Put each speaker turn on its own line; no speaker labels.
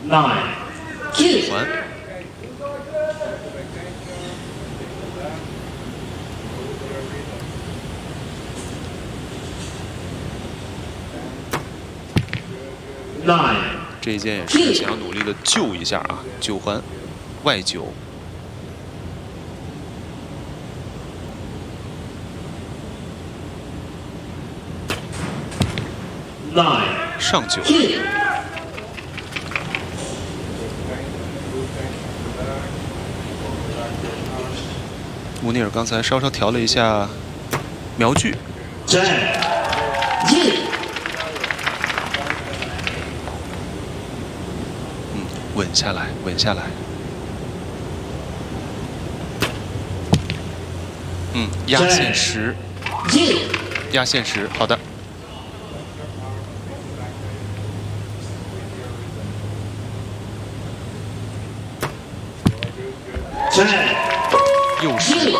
还。 这一件也是想要努力的救一下啊，9环外9。上9。乌尼尔刚才稍稍调了一下瞄具。稳下来，稳下来。压线10，压线10，好的。又是。